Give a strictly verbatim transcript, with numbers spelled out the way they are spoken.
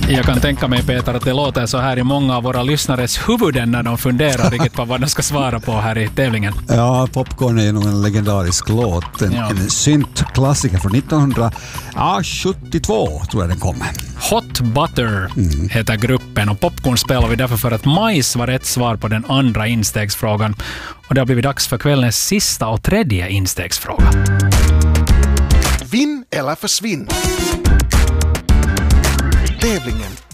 Jag kan tänka mig, Peter, att det låter så här i många av våra lyssnares huvuden när de funderar riktigt på vad de ska svara på här i tävlingen. Ja, Popcorn är ju nog en legendarisk låt. En, Ja. en synt-klassiker från nittonhundrasjuttiotvå tror jag den kommer. Hot Butter mm. heter gruppen och Popcorn spelar vi därför för att majs var rätt svar på den andra instegsfrågan. Och det har blivit dags för kvällens sista och tredje instegsfråga. Vinn eller försvinn. Tävlingen